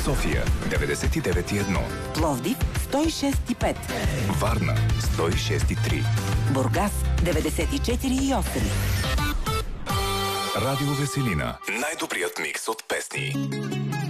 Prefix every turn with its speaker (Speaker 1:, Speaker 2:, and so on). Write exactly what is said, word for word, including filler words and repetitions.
Speaker 1: София деветдесет и девет и едно,
Speaker 2: Пловдив сто и шест и пет,
Speaker 1: Варна сто и шест и три,
Speaker 2: Бургас деветдесет и четири и осем.
Speaker 1: Радио Веселина. Най-добрият микс от песни.